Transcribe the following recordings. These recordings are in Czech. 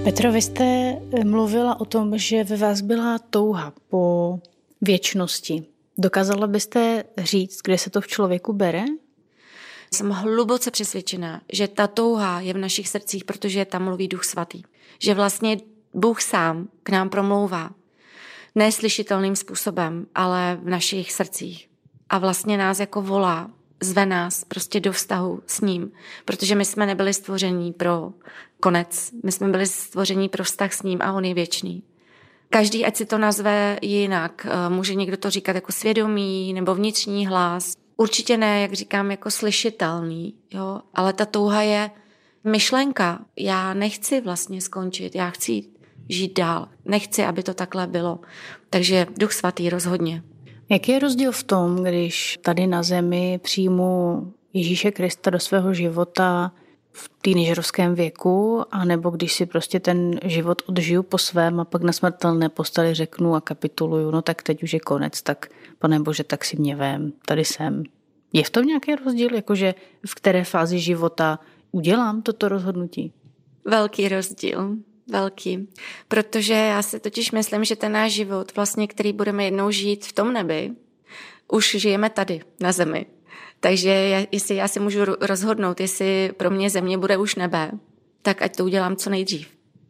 Petro, vy jste mluvila o tom, že ve vás byla touha po věčnosti. Dokázala byste říct, kde se to v člověku bere? Jsem hluboce přesvědčená, že ta touha je v našich srdcích, protože tam mluví Duch Svatý. Že vlastně Bůh sám k nám promlouvá. Neslyšitelným způsobem, ale v našich srdcích. A vlastně nás jako volá, zve nás prostě do vztahu s ním. Protože my jsme nebyli stvoření pro konec. My jsme byli stvoření pro vztah s ním a on je věčný. Každý, ať si to nazve jinak, může někdo to říkat jako svědomí nebo vnitřní hlas. Určitě ne, jak říkám, jako slyšitelný, jo? Ale ta touha je myšlenka. Já nechci vlastně skončit, já chci žít dál. Nechci, aby to takhle bylo. Takže Duch Svatý rozhodně. Jaký je rozdíl v tom, když tady na zemi přijmu Ježíše Krista do svého života v teenagerovském věku, anebo když si prostě ten život odžiju po svém a pak na smrtelné posteli řeknu a kapituluju, no tak teď už je konec, tak Pane Bože, tak si mě vem, tady jsem. Je v tom nějaký rozdíl, jakože v které fázi života udělám toto rozhodnutí? Velký rozdíl. Velký. Protože já si totiž myslím, že ten náš život, vlastně, který budeme jednou žít v tom nebi, už žijeme tady, na zemi. Takže jestli já si můžu rozhodnout, jestli pro mě země bude už nebe, tak ať to udělám co nejdřív.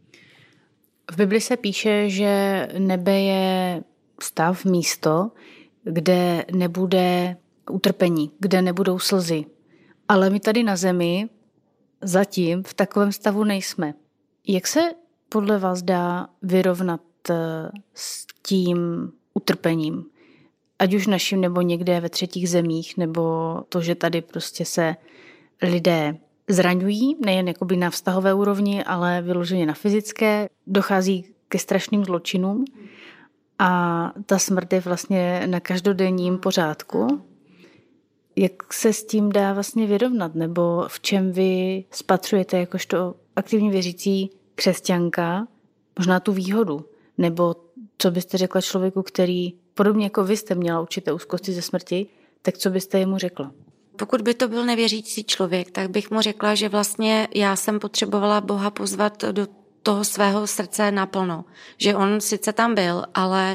V Bibli se píše, že nebe je stav, místo, kde nebude utrpení, kde nebudou slzy. Ale my tady na zemi zatím v takovém stavu nejsme. Jak se podle vás dá vyrovnat s tím utrpením? Ať už naším nebo někde ve třetích zemích, nebo to, že tady prostě se lidé zraňují, nejen jakoby na vztahové úrovni, ale vyloženě na fyzické, dochází ke strašným zločinům a ta smrt je vlastně na každodenním pořádku. Jak se s tím dá vlastně vyrovnat, nebo v čem vy spatřujete jakožto aktivní věřící křesťanka možná tu výhodu, nebo co byste řekla člověku, který podobně jako vy jste měla určité úzkosti ze smrti, tak co byste jemu řekla? Pokud by to byl nevěřící člověk, tak bych mu řekla, že vlastně já jsem potřebovala Boha pozvat do toho svého srdce naplno. Že on sice tam byl, ale